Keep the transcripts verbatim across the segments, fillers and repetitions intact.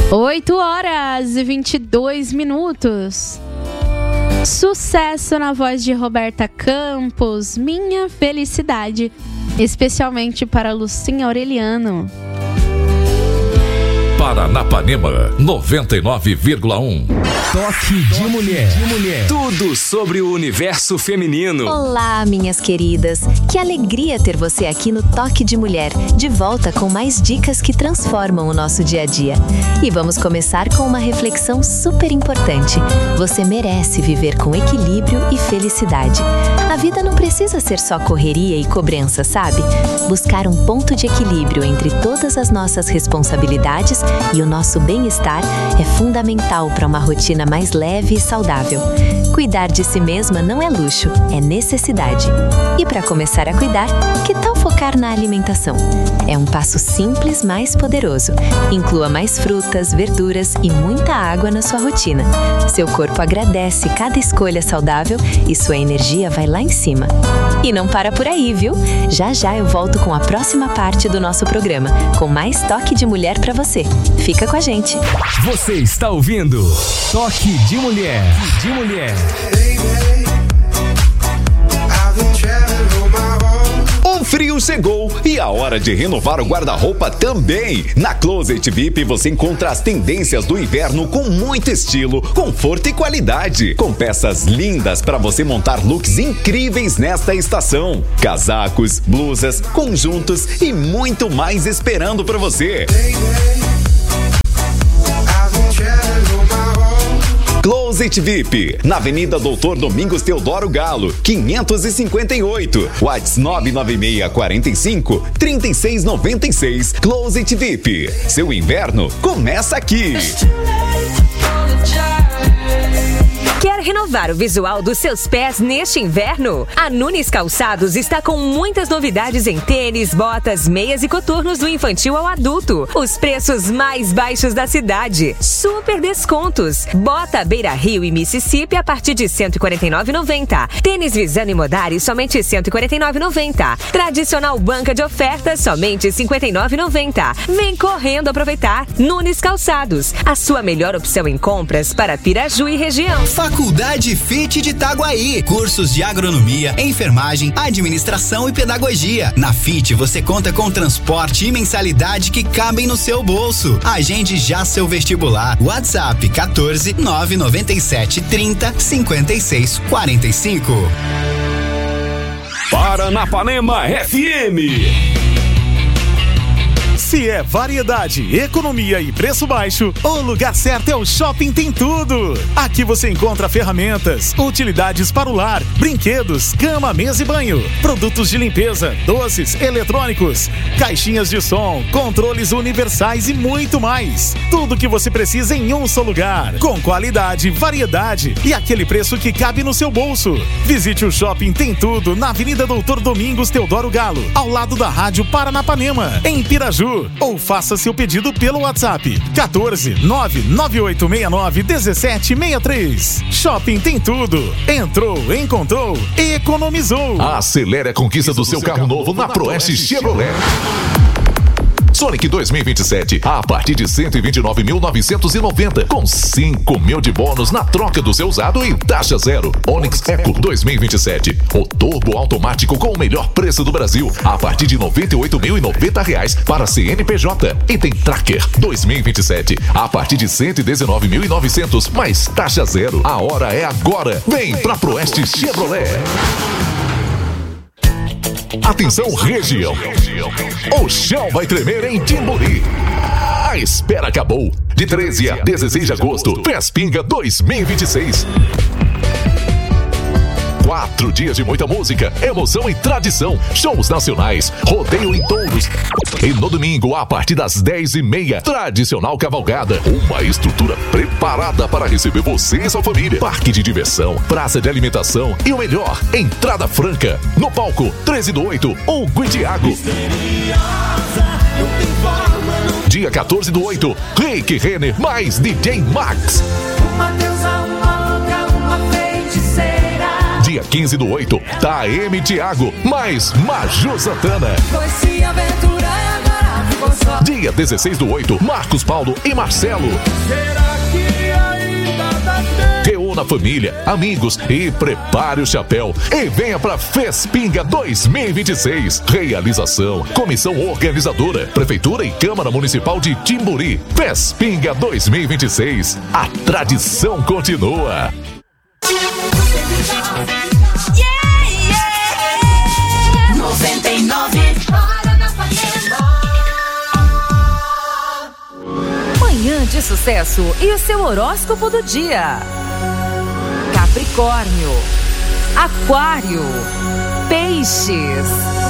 oito horas e vinte e dois minutos. Sucesso na voz de Roberta Campos, Minha Felicidade, especialmente para Lucinha Aureliano. Paranapanema noventa e nove vírgula um. Toque de mulher. de mulher. Tudo sobre o universo feminino. Olá, minhas queridas. Que alegria ter você aqui no Toque de Mulher, de volta com mais dicas que transformam o nosso dia a dia. E vamos começar com uma reflexão super importante. Você merece viver com equilíbrio e felicidade. A vida não precisa ser só correria e cobrança, sabe? Buscar um ponto de equilíbrio entre todas as nossas responsabilidades e o nosso bem-estar é fundamental para uma rotina mais leve e saudável. Cuidar de si mesma não é luxo, é necessidade. E para começar a cuidar, que tal focar na alimentação? É um passo simples, mas poderoso. Inclua mais frutas, verduras e muita água na sua rotina. Seu corpo agradece cada escolha saudável e sua energia vai lá em cima. E não para por aí, viu? Já já eu volto com a próxima parte do nosso programa, com mais Toque de Mulher para você. Fica com a gente. Você está ouvindo Toque de Mulher. De Mulher. O frio chegou e a hora de renovar o guarda-roupa também. Na Closet V I P você encontra as tendências do inverno com muito estilo, conforto e qualidade. Com peças lindas para você montar looks incríveis nesta estação. Casacos, blusas, conjuntos e muito mais esperando para você. Closet V I P, na Avenida Doutor Domingos Teodoro Galo, quinhentos e cinquenta e oito. WhatsApp nove nove seis quatro cinco, três seis nove seis. Closet V I P. Seu inverno começa aqui. Quer renovar o visual dos seus pés neste inverno? A Nunes Calçados está com muitas novidades em tênis, botas, meias e coturnos do infantil ao adulto. Os preços mais baixos da cidade. Super descontos. Bota Beira Rio e Mississippi a partir de cento e quarenta e nove reais e noventa centavos. Tênis Visano e Modari somente cento e quarenta e nove reais e noventa centavos. Tradicional banca de ofertas somente cinquenta e nove reais e noventa centavos. Vem correndo aproveitar. Nunes Calçados, a sua melhor opção em compras para Piraju e região. Faculdade Fit de Itaguaí. Cursos de agronomia, enfermagem, administração e pedagogia. Na Fit você conta com transporte e mensalidade que cabem no seu bolso. Agende já seu vestibular. WhatsApp quatorze, nove nove sete, trinta, cinquenta e seis, quarenta e cinco. Paranapanema F M. Se é variedade, economia e preço baixo, o lugar certo é o Shopping Tem Tudo. Aqui você encontra ferramentas, utilidades para o lar, brinquedos, cama, mesa e banho, produtos de limpeza, doces, eletrônicos, caixinhas de som, controles universais e muito mais. Tudo que você precisa em um só lugar, com qualidade, variedade e aquele preço que cabe no seu bolso. Visite o Shopping Tem Tudo na Avenida Doutor Domingos Teodoro Galo, ao lado da Rádio Paranapanema, em Piraju. Ou faça seu pedido pelo WhatsApp quatorze, nove nove oito seis nove, um sete seis três. Shopping Tem Tudo. Entrou, encontrou, economizou. Acelere a conquista do seu carro novo na Proeste Chevrolet. Sonic dois mil e vinte e sete a partir de cento e vinte e nove mil novecentos e noventa, com cinco mil de bônus na troca do seu usado e taxa zero. Onix Eco dois mil e vinte e sete, o turbo automático com o melhor preço do Brasil, a partir de noventa e oito mil e noventa reais para C N P J. E tem Tracker dois mil e vinte e sete a partir de cento e dezenove mil e novecentos, mais taxa zero. A hora é agora. Vem pra Proeste Chevrolet. Atenção, região. O chão vai tremer em Timburi. A espera acabou. De treze a dezesseis de agosto, Fespinga dois mil e vinte e seis. Quatro dias de muita música, emoção e tradição. Shows nacionais, rodeio em touros. E no domingo, a partir das dez e meia, tradicional cavalgada. Uma estrutura preparada para receber você e sua família. Parque de diversão, praça de alimentação e o melhor, entrada franca. No palco, treze do oito, Hugo e Thiago. Dia quatorze do oito, Rick Renner mais D J Max. Uma deusa, uma louca, uma feiticeira. Dia quinze do oito, Taeme Thiago mais Maju Santana. Foi se aventurar agora, ficou Dia dezesseis do oito, Marcos Paulo e Marcelo. Será que ainda dá tempo? Reúna a família, amigos e prepare o chapéu e venha pra Fespinga dois mil e vinte e seis. Realização, Comissão Organizadora, Prefeitura e Câmara Municipal de Timburi. Fespinga dois mil e vinte e seis. A tradição continua. Yeah, yeah. noventa e nove Manhã de sucesso e o seu horóscopo do dia. Capricórnio, Aquário, Peixes.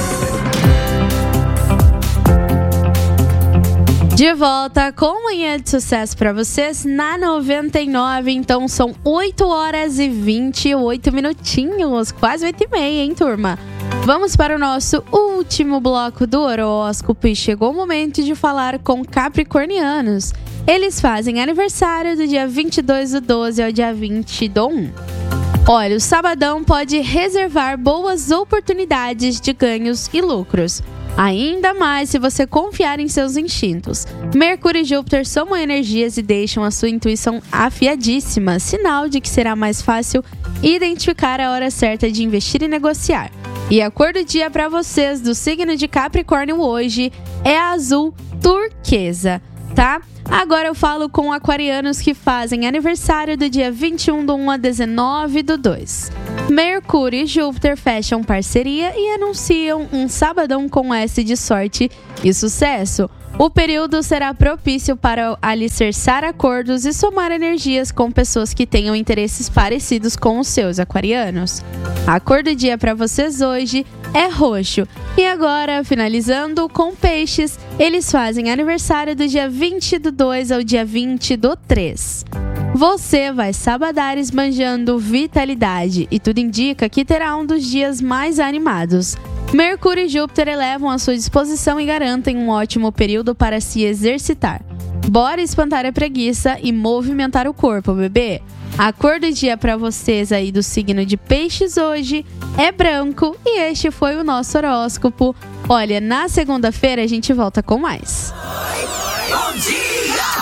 De volta com Manhã de Sucesso para vocês na noventa e nove. Então são oito horas e vinte e oito minutinhos, quase oito e meia, hein, turma? Vamos para o nosso último bloco do horóscopo e chegou o momento de falar com capricornianos. Eles fazem aniversário do dia vinte e dois do doze ao dia vinte do um. Olha, o sabadão pode reservar boas oportunidades de ganhos e lucros. Ainda mais se você confiar em seus instintos. Mercúrio e Júpiter somam energias e deixam a sua intuição afiadíssima, sinal de que será mais fácil identificar a hora certa de investir e negociar. E a cor do dia para vocês do signo de Capricórnio hoje é azul turquesa, tá? Agora eu falo com aquarianos que fazem aniversário do dia vinte e um do um a dezenove do dois. Mercúrio e Júpiter fecham parceria e anunciam um sabadão com S de sorte e sucesso. O período será propício para alicerçar acordos e somar energias com pessoas que tenham interesses parecidos com os seus, aquarianos. A cor do dia para vocês hoje é roxo. E agora, finalizando com peixes, eles fazem aniversário do dia vinte do dois ao dia vinte do três. Você vai sabadar esbanjando vitalidade e tudo indica que terá um dos dias mais animados. Mercúrio e Júpiter elevam a sua disposição e garantem um ótimo período para se exercitar. Bora espantar a preguiça e movimentar o corpo, bebê! A cor do dia para vocês aí do signo de peixes hoje é branco e este foi o nosso horóscopo. Olha, na segunda-feira a gente volta com mais. Bom dia!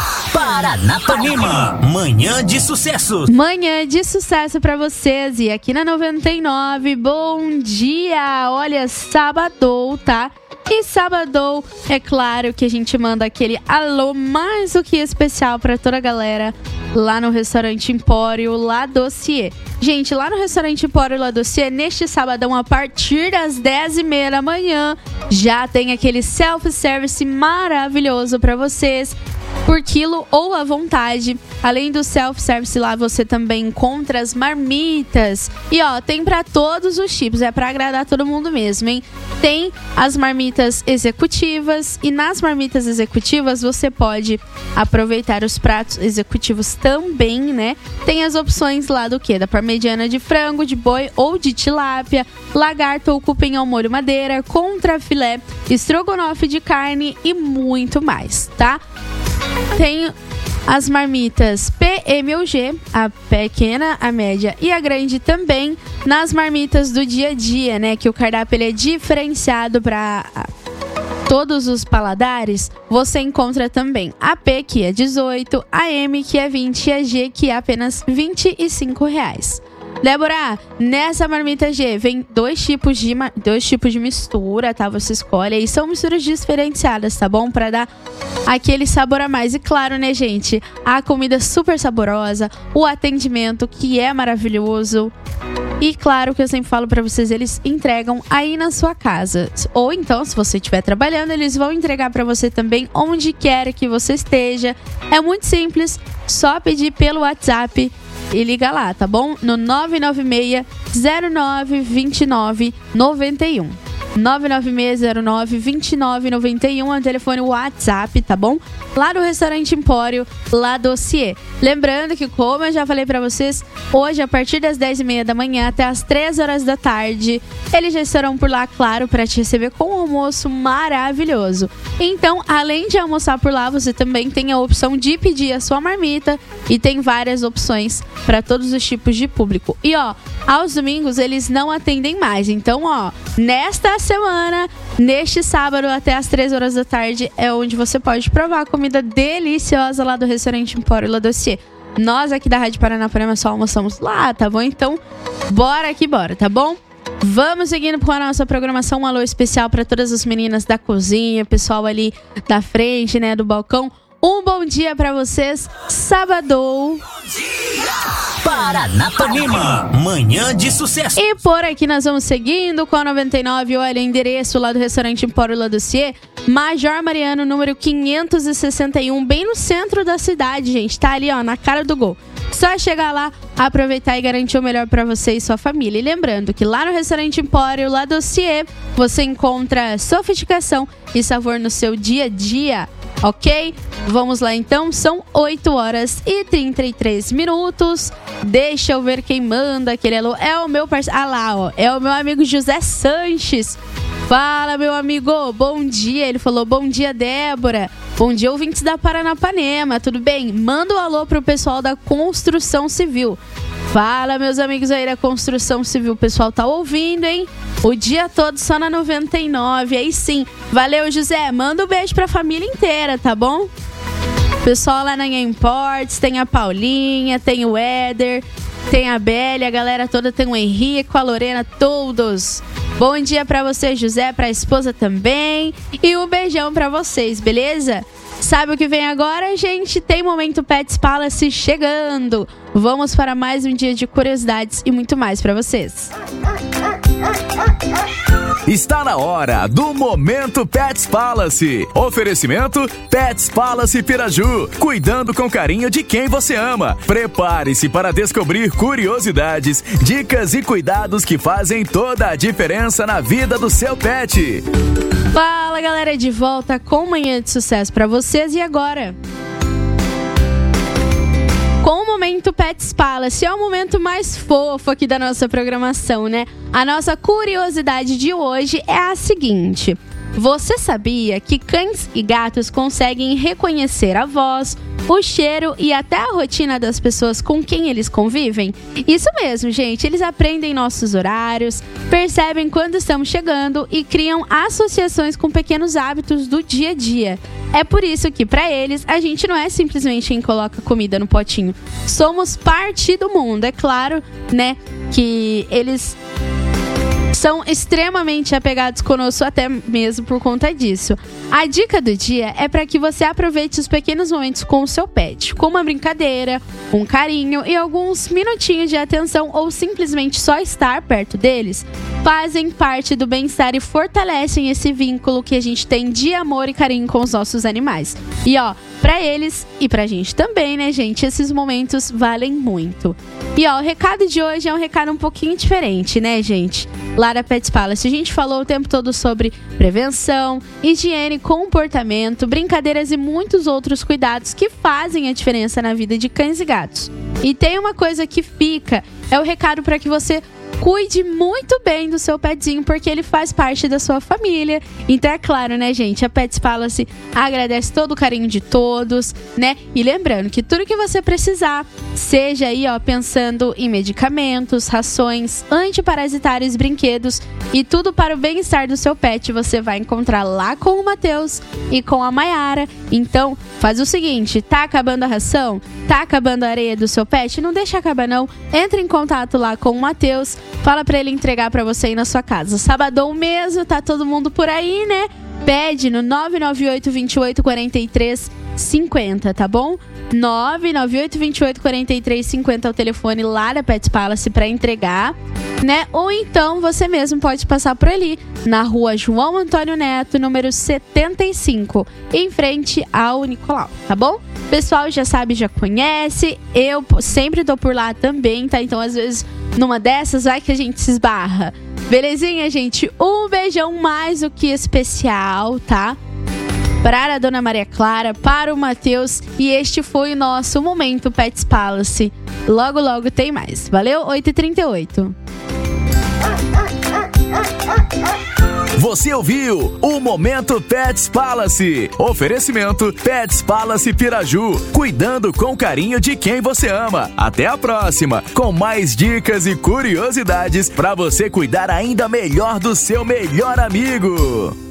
Paranapanema, manhã de sucesso. Manhã de sucesso pra vocês e aqui na noventa e nove, bom dia! Olha, sabadou, tá? E sabadou, é claro que a gente manda aquele alô mais do que especial pra toda a galera lá no Restaurante Empório La Dossier. Gente, lá no Restaurante Empório La Dossier, neste sabadão, a partir das dez e meia da manhã, já tem aquele self-service maravilhoso pra vocês, por quilo ou à vontade. Além do self-service lá, você também encontra as marmitas. E ó, tem pra todos os tipos, é pra agradar todo mundo mesmo, hein? Tem as marmitas executivas e nas marmitas executivas você pode aproveitar os pratos executivos também, né? Tem as opções lá do que? Da parmegiana de frango, de boi ou de tilápia, lagarto ou cupim ao molho madeira, contrafilé, estrogonofe de carne e muito mais, tá? Tem as marmitas P M ou G, a pequena, a média e a grande também. Nas marmitas do dia a dia, né? Que o cardápio ele é diferenciado para todos os paladares. Você encontra também a P, que é dezoito, a M, que é vinte e a G, que é apenas vinte e cinco reais. Débora, nessa marmita G vem dois tipos de, dois tipos de mistura, tá? Você escolhe aí, são misturas diferenciadas, tá bom? Pra dar aquele sabor a mais. E claro, né, gente? A comida super saborosa, o atendimento que é maravilhoso. E claro que eu sempre falo pra vocês, eles entregam aí na sua casa. Ou então, se você estiver trabalhando, eles vão entregar pra você também onde quer que você esteja. É muito simples, só pedir pelo WhatsApp e liga lá, tá bom? No nove nove seis, zero nove, dois nove, nove um. nove nove seis, zero nove, dois nove, nove um é o telefone WhatsApp, tá bom? Lá no Restaurante Empório La Dossier. Lembrando que, como eu já falei pra vocês, hoje a partir das dez e meia da manhã até as três horas da tarde, eles já estarão por lá, claro, pra te receber com um almoço maravilhoso. Então, além de almoçar por lá, você também tem a opção de pedir a sua marmita e tem várias opções para todos os tipos de público. E ó, aos domingos eles não atendem mais. Então, ó, nesta semana, neste sábado até as três horas da tarde é onde você pode provar a comida deliciosa lá do restaurante Empório La Dossier. Nós aqui da Rádio Paranapanema só almoçamos lá, tá bom? Então, bora que bora, tá bom? Vamos seguindo com a nossa programação. Um alô especial para todas as meninas da cozinha, pessoal ali da frente, né, do balcão. Um bom dia para vocês. Sábado. Paranapanema, manhã de sucesso. E por aqui nós vamos seguindo com a noventa e nove. Olha, endereço lá do restaurante Empório La Dossier, Major Mariano, número quinhentos e sessenta e um, bem no centro da cidade, gente. Tá ali, ó, na cara do gol. Só chegar lá, aproveitar e garantir o melhor para você e sua família. E lembrando que lá no restaurante Empório La Dossier, você encontra sofisticação e sabor no seu dia a dia. Ok? Vamos lá então, são oito horas e trinta e três minutos. Deixa eu ver quem manda aquele alô. É o meu parceiro. Ah lá, ó. É o meu amigo José Sanches. Fala, meu amigo. Bom dia. Ele falou, bom dia, Débora. Bom dia, ouvintes da Paranapanema. Tudo bem? Manda um alô pro pessoal da Construção Civil. Fala, meus amigos aí da Construção Civil. O pessoal tá ouvindo, hein? O dia todo só na noventa e nove. Aí sim. Valeu, José. Manda um beijo pra família inteira, tá bom? Pessoal lá na Imports, tem a Paulinha, tem o Éder, tem a Bélia, a galera toda, tem o Henrique, a Lorena, todos. Bom dia pra você, José, pra esposa também. E um beijão pra vocês, beleza? Sabe o que vem agora, gente? Tem Momento Pets Palace chegando. Vamos para mais um dia de curiosidades e muito mais pra vocês. Está na hora do Momento Pets Palace. Oferecimento Pets Palace Piraju. Cuidando com carinho de quem você ama. Prepare-se para descobrir curiosidades, dicas e cuidados que fazem toda a diferença na vida do seu pet. Fala, galera, de volta com Manhã de Sucesso para vocês. E agora? Com o Momento Pets Palace, é o momento mais fofo aqui da nossa programação, né? A nossa curiosidade de hoje é a seguinte: você sabia que cães e gatos conseguem reconhecer a voz, o cheiro e até a rotina das pessoas com quem eles convivem? Isso mesmo, gente. Eles aprendem nossos horários, percebem quando estamos chegando e criam associações com pequenos hábitos do dia a dia. É por isso que, para eles, a gente não é simplesmente quem coloca comida no potinho. Somos parte do mundo. É claro, né, que eles são extremamente apegados conosco, até mesmo por conta disso. A dica do dia é para que você aproveite os pequenos momentos com o seu pet, com uma brincadeira, um carinho e alguns minutinhos de atenção ou simplesmente só estar perto deles. Fazem parte do bem-estar e fortalecem esse vínculo que a gente tem de amor e carinho com os nossos animais. E ó, pra eles e pra gente também, né, gente? Esses momentos valem muito. E ó, o recado de hoje é um recado um pouquinho diferente, né, gente? Lá da Pets Palace, a gente falou o tempo todo sobre prevenção, higiene, comportamento, brincadeiras e muitos outros cuidados que fazem a diferença na vida de cães e gatos. E tem uma coisa que fica, é o recado para que você cuide muito bem do seu petzinho, porque ele faz parte da sua família. Então é claro, né, gente? A Pets Palace agradece todo o carinho de todos, né? E lembrando que tudo que você precisar, seja aí, ó, pensando em medicamentos, rações, antiparasitários, brinquedos e tudo para o bem-estar do seu pet, você vai encontrar lá com o Matheus e com a Mayara. Então, faz o seguinte, tá acabando a ração? Tá acabando a areia do seu pet? Não deixa acabar não. Entre em contato lá com o Matheus. Fala pra ele entregar pra você aí na sua casa. Sabadão mesmo, tá todo mundo por aí, né? Pede no nove nove oito, dois oito, quatro três cinco zero, tá bom? nove nove oito, dois oito, quatro três cinco zero é o telefone lá da Pets Palace pra entregar, né? Ou então você mesmo pode passar por ali, na rua João Antônio Neto, número setenta e cinco, em frente ao Nicolau, tá bom? O pessoal já sabe, já conhece, eu sempre tô por lá também, tá? Então, às vezes, numa dessas, vai que a gente se esbarra. Belezinha, gente? Um beijão mais do que especial, tá? Para a Dona Maria Clara, para o Matheus. E este foi o nosso Momento Pets Palace. Logo, logo tem mais. Valeu? oito e trinta e oito. Você ouviu o Momento Pets Palace. Oferecimento Pets Palace Piraju. Cuidando com carinho de quem você ama. Até a próxima, com mais dicas e curiosidades para você cuidar ainda melhor do seu melhor amigo.